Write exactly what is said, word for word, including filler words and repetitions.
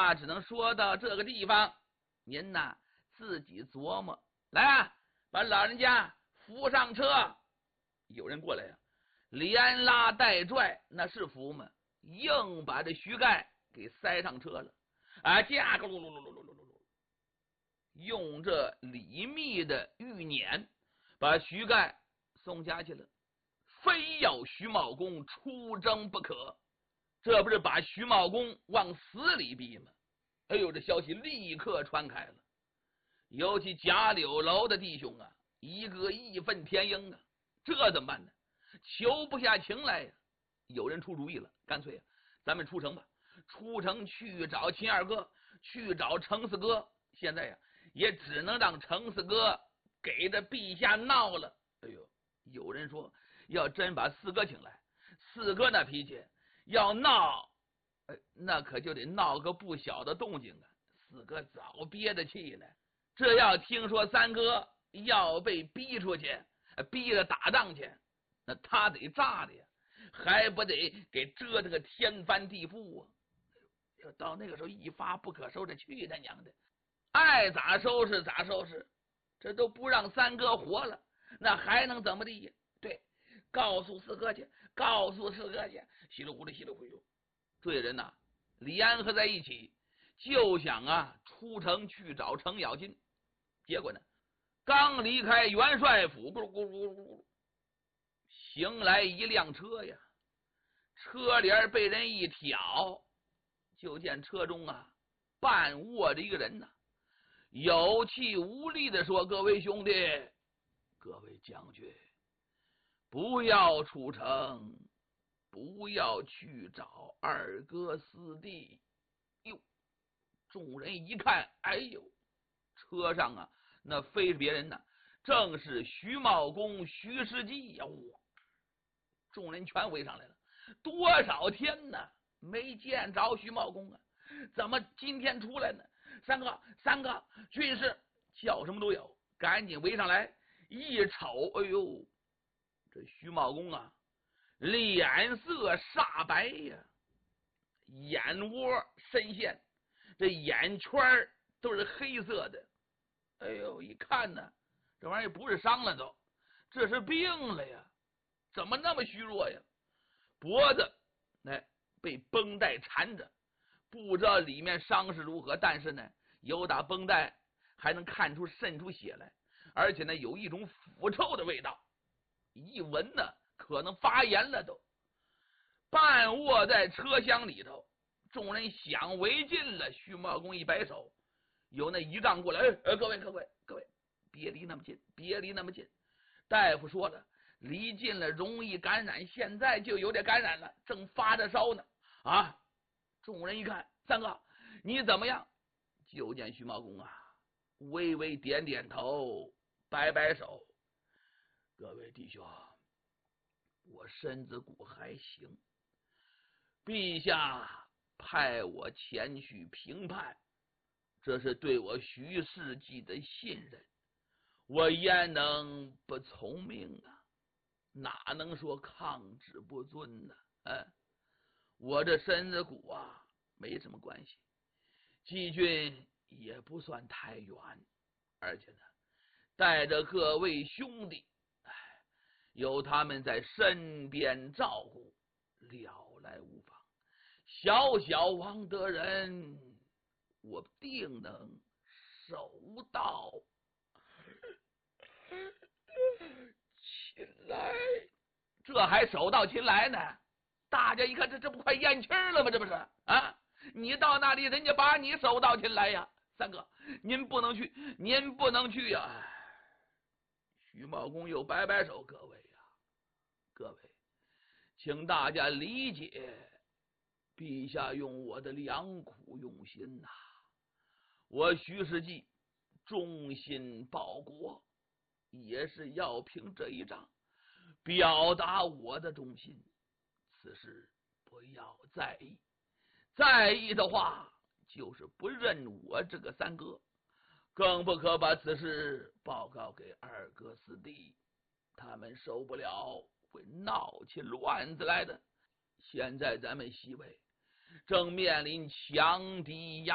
话只能说到这个地方，您呐自己琢磨。来啊，把老人家扶上车。有人过来呀、啊，连拉带拽，那是扶吗？硬把这徐盖给塞上车了。啊，架个噜噜噜噜噜噜噜，用这李密的玉辇把徐盖送家去了。非要徐茂公出征不可，这不是把徐茂公往死里逼吗？哎呦，这消息立刻传开了。尤其贾柳楼的弟兄啊，一个义愤填膺啊，这怎么办呢？求不下情来呀、啊。有人出主意了，干脆啊，咱们出城吧，出城去找秦二哥，去找程四哥。现在呀、啊，也只能让程四哥给这陛下闹了。哎呦，有人说要真把四哥请来，四哥那脾气要闹，哎，那可就得闹个不小的动静啊。四哥早憋着气呢，这要听说三哥要被逼出去，逼着打仗去，那他得炸的呀，还不得给折腾个天翻地覆啊！要到那个时候一发不可收拾，去他娘的，爱咋收拾咋收拾，这都不让三哥活了，那还能怎么地呀？对，告诉四哥去，告诉四哥去，稀里糊涂稀里糊涂。这些人呐、啊，联合在一起，就想啊出城去找程咬金。结果呢，刚离开元帅府，咕噜咕噜咕噜咕噜，行来一辆车呀，车帘被人一挑，就见车中啊半卧着一个人呐、啊，有气无力的说：“各位兄弟，各位将军，不要出城，不要去找二哥四弟。”哟，众人一看，哎呦，车上啊那非是别人呐，正是徐茂公徐世绩呀！众人全围上来了，多少天呢没见着徐茂公啊，怎么今天出来呢？三哥三哥，军师叫什么都有，赶紧围上来。一瞅，哎呦，这徐茂公啊脸色煞白呀，眼窝深陷，这眼圈都是黑色的。哎呦，一看呢，这玩意儿不是伤了都，这是病了呀！怎么那么虚弱呀？脖子哎被绷带缠着，不知道里面伤势如何，但是呢，有打绷带还能看出渗出血来，而且呢，有一种腐臭的味道，一闻呢，可能发炎了都。半卧在车厢里头，众人想围进了，徐茂公一摆手，有那仪仗过来，哎，各位各位各位，别离那么近，别离那么近。大夫说了，离近了容易感染，现在就有点感染了，正发着烧呢。啊！众人一看，三哥你怎么样？就见徐茂公啊，微微点点头，摆摆手。各位弟兄，我身子骨还行，陛下派我前去评判，这是对我徐世绩的信任，我焉能不从命啊？哪能说抗旨不遵呢？哎，我这身子骨啊没什么关系，季军也不算太远，而且呢带着各位兄弟，哎，有他们在身边照顾，了来无妨。小小王德仁，我定能守到秦来。这还手到擒来呢？大家一看，这这不快咽气了吗？这不是啊？你到那里，人家把你手到擒来呀！三哥，您不能去，您不能去呀！徐茂公又摆摆手，各位呀，各位，请大家理解，陛下用我的良苦用心呐、啊，我徐世绩忠心报国，也是要凭这一仗表达我的忠心，此事不要在意，在意的话就是不认我这个三哥，更不可把此事报告给二哥四弟，他们受不了，会闹起乱子来的。现在咱们西魏正面临强敌压